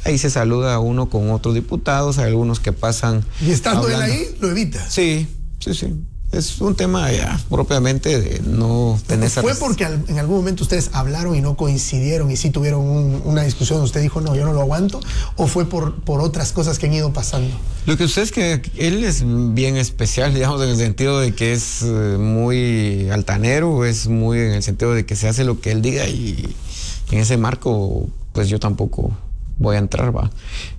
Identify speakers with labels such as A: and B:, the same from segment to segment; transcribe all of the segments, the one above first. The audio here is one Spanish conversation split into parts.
A: ahí se saluda uno con otros diputados, hay algunos que pasan.
B: Y estando él ahí, lo evita.
A: Sí. Es un tema ya propiamente de no tener esa...
B: ¿Fue porque en algún momento ustedes hablaron y no coincidieron y sí tuvieron una discusión? ¿Usted dijo, no, yo no lo aguanto? ¿O fue por otras cosas que han ido pasando?
A: Lo que sucede es que él es bien especial, digamos, en el sentido de que es muy altanero, es muy en el sentido de que se hace lo que él diga, y en ese marco, pues yo tampoco voy a entrar, va.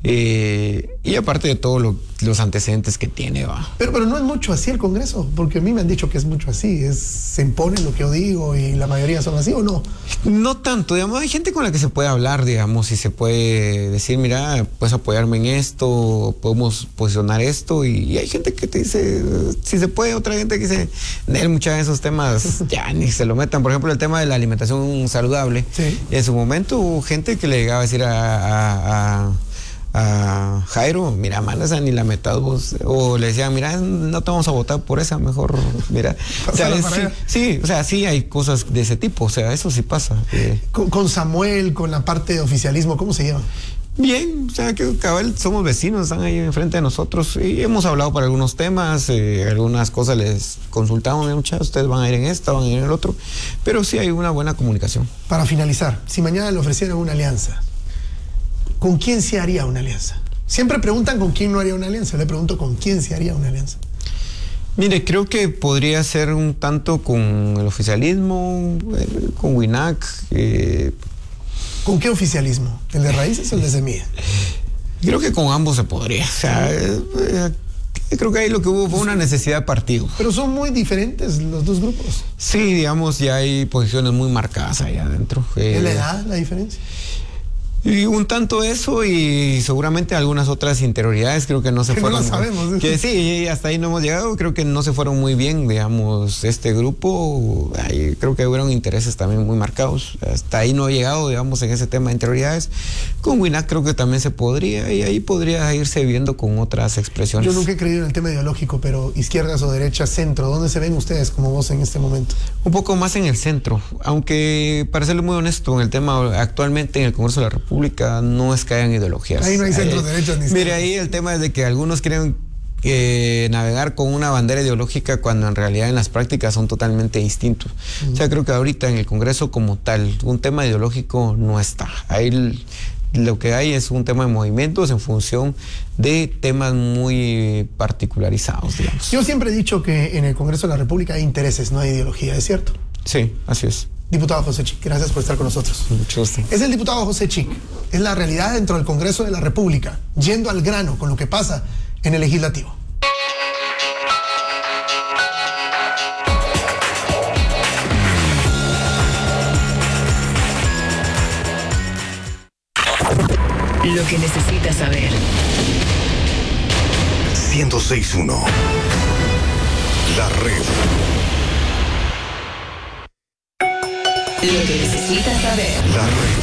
A: Y aparte de todos los antecedentes que tiene, va.
B: Pero no es mucho así el Congreso, porque a mí me han dicho que es mucho así, se impone lo que yo digo y la mayoría son así, ¿o no?
A: No tanto, digamos, hay gente con la que se puede hablar, digamos, y se puede decir, mira, puedes apoyarme en esto, podemos posicionar esto, y hay gente que te dice, si se puede, otra gente que dice, muchas de esos temas ya ni se lo metan. Por ejemplo, el tema de la alimentación saludable. Sí. En su momento hubo gente que le llegaba a decir a Jairo, mira, man, esa ni la metas vos, o le decían, mira, no te vamos a votar por esa, mejor, mira. O sea, sí, o sea, sí hay cosas de ese tipo, o sea, eso sí pasa.
B: Con Samuel, con la parte de oficialismo, ¿cómo se llevan?
A: Bien, o sea, que cabal, somos vecinos, están ahí enfrente de nosotros y hemos hablado para algunos temas, algunas cosas les consultamos, muchachos, ustedes van a ir en esta, van a ir en el otro, pero sí hay una buena comunicación.
B: Para finalizar, si mañana le ofrecieran una alianza, ¿con quién se haría una alianza? Siempre preguntan con quién no haría una alianza, le pregunto con quién se haría una alianza.
A: Mire, creo que podría ser un tanto con el oficialismo, con WINAC.
B: ¿Con qué oficialismo? ¿El de raíces o el de semilla?
A: Creo que con ambos se podría. O sea, creo que ahí lo que hubo fue una necesidad de partido.
B: Pero son muy diferentes los dos grupos.
A: Sí, digamos, ya hay posiciones muy marcadas ahí adentro.
B: ¿Es la edad la diferencia?
A: Y un tanto eso y seguramente algunas otras interioridades creo que no se fueron.
B: No lo sabemos.
A: Que sí, hasta ahí no hemos llegado, creo que no se fueron muy bien, digamos, este grupo. Creo que hubieron intereses también muy marcados. Hasta ahí no he llegado, digamos, en ese tema de interioridades. Con WINAC creo que también se podría, y ahí podría irse viendo con otras expresiones.
B: Yo nunca he creído en el tema ideológico, pero izquierdas o derechas, centro, ¿dónde se ven ustedes como vos en este momento?
A: Un poco más en el centro, aunque para serle muy honesto, en el tema actualmente en el Congreso de la República no es que hayan ideologías.
B: Ahí no hay centro derecha ni
A: Mire, ahí el tema es de que algunos quieren navegar con una bandera ideológica cuando en realidad en las prácticas son totalmente distintos. O sea, creo que ahorita en el Congreso como tal, un tema ideológico no está. Ahí lo que hay es un tema de movimientos en función de temas muy particularizados, digamos.
B: Yo siempre he dicho que en el Congreso de la República hay intereses, no hay ideología, ¿es cierto?
A: Sí, así es.
B: Diputado José Chic, gracias por estar con nosotros.
A: Mucho gusto.
B: Es el diputado José Chic. Es la realidad dentro del Congreso de la República, yendo al grano con lo que pasa en el legislativo.
C: Lo que necesitas saber.
D: 106.1 La Red.
C: Lo que necesitas saber.
D: La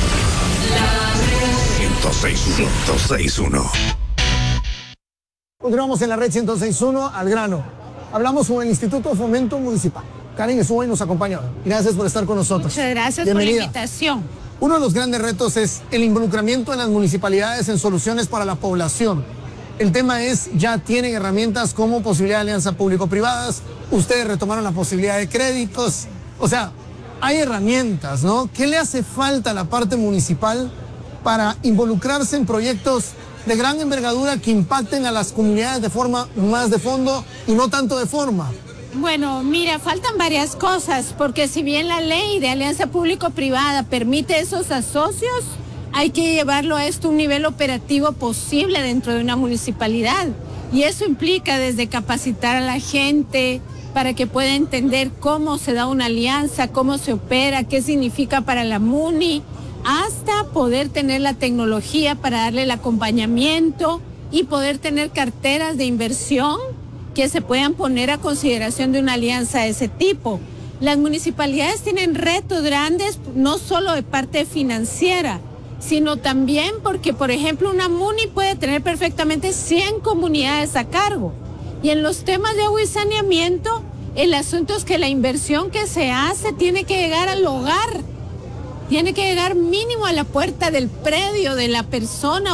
D: Red. 106.1
B: Continuamos en la Red 106.1 al grano. Hablamos con el Instituto de Fomento Municipal. Karen Esuay nos acompaña. Gracias por estar con nosotros.
E: Muchas gracias.
B: Bienvenida.
E: Por la invitación.
B: Uno de los grandes retos es el involucramiento en las municipalidades en soluciones para la población. El tema es, ya tienen herramientas como posibilidad de alianza público-privadas, ustedes retomaron la posibilidad de créditos, o sea, hay herramientas, ¿no? ¿Qué le hace falta a la parte municipal para involucrarse en proyectos de gran envergadura que impacten a las comunidades de forma más de fondo y no tanto de forma?
E: Bueno, mira, faltan varias cosas, porque si bien la ley de alianza público-privada permite esos asocios, hay que llevarlo a esto a un nivel operativo posible dentro de una municipalidad. Y eso implica desde capacitar a la gente para que pueda entender cómo se da una alianza, cómo se opera, qué significa para la MUNI, hasta poder tener la tecnología para darle el acompañamiento y poder tener carteras de inversión que se puedan poner a consideración de una alianza de ese tipo. Las municipalidades tienen retos grandes, no solo de parte financiera, sino también porque, por ejemplo, una MUNI puede tener perfectamente 100 comunidades a cargo. Y en los temas de agua y saneamiento, el asunto es que la inversión que se hace tiene que llegar al hogar, tiene que llegar mínimo a la puerta del predio de la persona